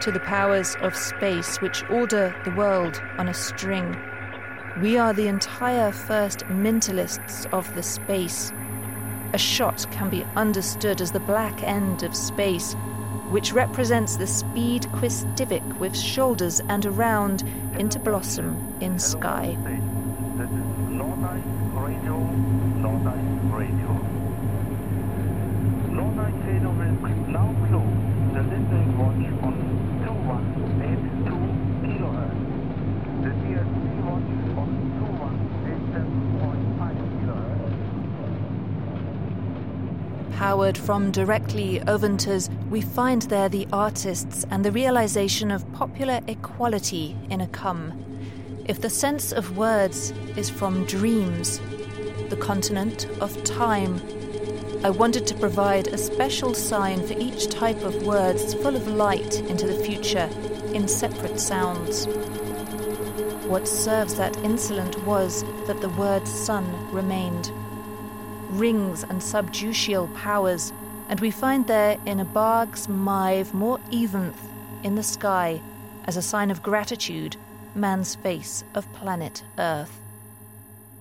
to the powers of space which order the world on a string. We are the entire first mentalists of the space. A shot can be understood as the black end of space, which represents the speed Quistivik with shoulders and around into blossom in sky. This is Nordic Radio, Nordic Radio. Nordic Radio will now close the listening watch on 2182 kHz. The DSC watch on 2187.5 kHz. Powered from directly Oventers, we find there the artists and the realization of popular equality in a come. If the sense of words is from dreams, the continent of time, I wanted to provide a special sign for each type of words full of light into the future in separate sounds. What serves that insolent was that the word sun remained. Rings and subducial powers, and we find there in a barg's mive more eventh in the sky as a sign of gratitude man's face of planet Earth.